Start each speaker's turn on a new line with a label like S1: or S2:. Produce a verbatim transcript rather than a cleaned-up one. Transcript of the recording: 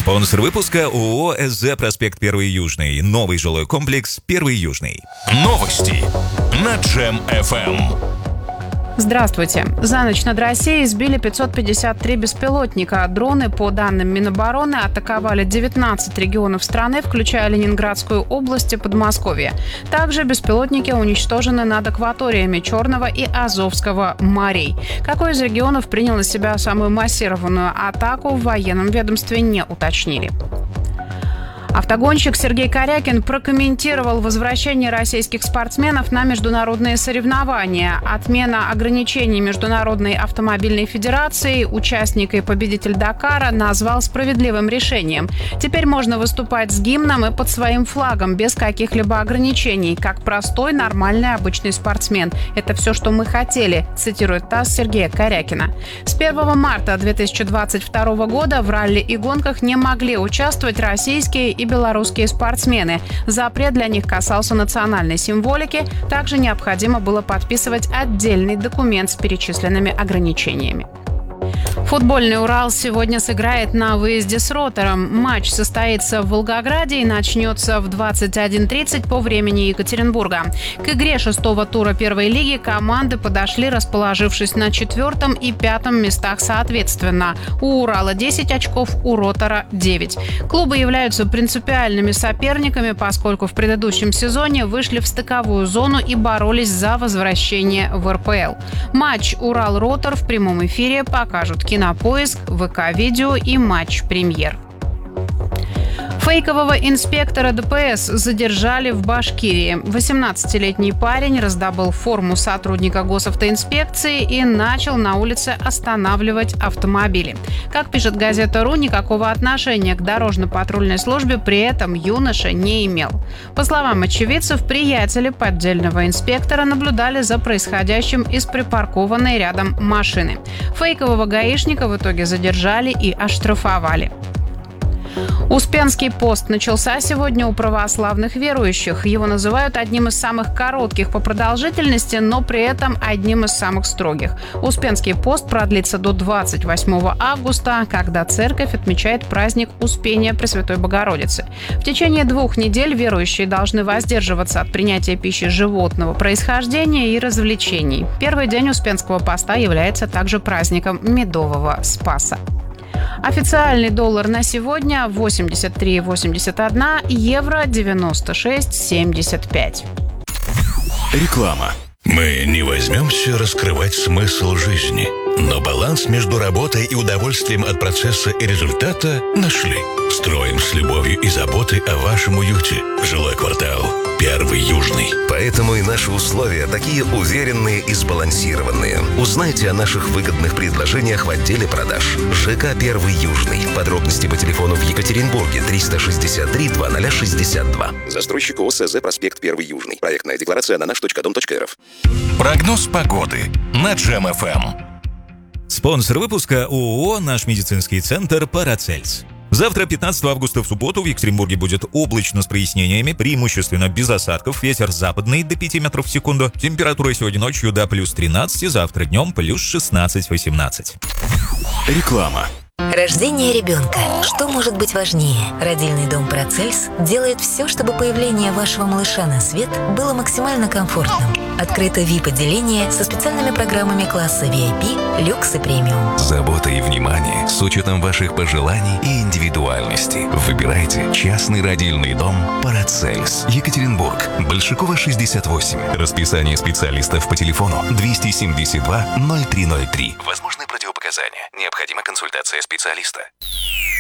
S1: Спонсор выпуска ООО СЗ «Проспект Первый Южный». Новый жилой комплекс «Первый Южный».
S2: Новости на Джем-эф эм.
S3: Здравствуйте. За ночь над Россией сбили пятьсот пятьдесят три беспилотника. Дроны, по данным Минобороны, атаковали девятнадцать регионов страны, включая Ленинградскую область и Подмосковье. Также беспилотники уничтожены над акваториями Черного и Азовского морей. Какой из регионов принял на себя самую массированную атаку, в военном ведомстве не уточнили. Автогонщик Сергей Корякин прокомментировал возвращение российских спортсменов на международные соревнования. Отмена ограничений Международной автомобильной федерации участник и победитель Дакара назвал справедливым решением. Теперь можно выступать с гимном и под своим флагом, без каких-либо ограничений, как простой, нормальный, обычный спортсмен. Это все, что мы хотели, цитирует ТАСС Сергея Корякина. С первого марта две тысячи двадцать второго года в ралли и гонках не могли участвовать российские и белорусские спортсмены. Запрет для них касался национальной символики. Также необходимо было подписывать отдельный документ с перечисленными ограничениями. Футбольный «Урал» сегодня сыграет на выезде с «Ротором». Матч состоится в Волгограде и начнется в двадцать один тридцать по времени Екатеринбурга. К игре шестого тура первой лиги команды подошли, расположившись на четвертом и пятом местах соответственно. У «Урала» десять очков, у «Ротора» девять. Клубы являются принципиальными соперниками, поскольку в предыдущем сезоне вышли в стыковую зону и боролись за возвращение в эр пэ эл. Матч «Урал-Ротор» в прямом эфире покажут Кинопоиск, ВК-видео и Матч Премьер. Фейкового инспектора дэ пэ эс задержали в Башкирии. восемнадцатилетний парень раздобыл форму сотрудника госавтоинспекции и начал на улице останавливать автомобили. Как пишет газета «Ру», никакого отношения к дорожно-патрульной службе при этом юноша не имел. По словам очевидцев, приятели поддельного инспектора наблюдали за происходящим из припаркованной рядом машины. Фейкового гаишника в итоге задержали и оштрафовали. Успенский пост начался сегодня у православных верующих. Его называют одним из самых коротких по продолжительности, но при этом одним из самых строгих. Успенский пост продлится до двадцать восьмого августа, когда церковь отмечает праздник Успения Пресвятой Богородицы. В течение двух недель верующие должны воздерживаться от принятия пищи животного происхождения и развлечений. Первый день Успенского поста является также праздником Медового Спаса. Официальный доллар на сегодня восемьдесят три восемьдесят один, евро девяносто шесть семьдесят пять.
S2: Реклама. Мы не возьмемся раскрывать смысл жизни, но баланс между работой и удовольствием от процесса и результата нашли. Строим с любовью и заботой о вашем уюте. Жилой квартал «Первый Южный».
S4: Поэтому и наши условия такие уверенные и сбалансированные. Узнайте о наших выгодных предложениях в отделе продаж. ЖК «Первый Южный». Подробности по телефону в Екатеринбурге триста шестьдесят три двадцать шестьдесят два. Застройщик ООО СЗ «Проспект Первый Южный». Проектная декларация на наш точка дом точка эр эф.
S2: Прогноз погоды на Джем-эф эм.
S1: Спонсор выпуска ООО «Наш медицинский центр Парацельс». Завтра, пятнадцатого августа, в субботу, в Екатеринбурге будет облачно с прояснениями, преимущественно без осадков, ветер западный до пяти метров в секунду. Температура сегодня ночью до плюс тринадцать, завтра днем плюс шестнадцать-восемнадцать.
S2: Реклама.
S5: Рождение ребенка. Что может быть важнее? Родильный дом Парацельс делает все, чтобы появление вашего малыша на свет было максимально комфортным. Открыто ви ай пи-отделение со специальными программами класса ви ай пи, люкс и премиум.
S6: Забота и внимание с учетом ваших пожеланий и индивидуальности. Выбирайте частный родильный дом Парацельс. Екатеринбург. Большакова, шестьдесят восемь. Расписание специалистов по телефону двести семьдесят два ноль три ноль три. Возможны противопоказания. Необходима консультация специалиста.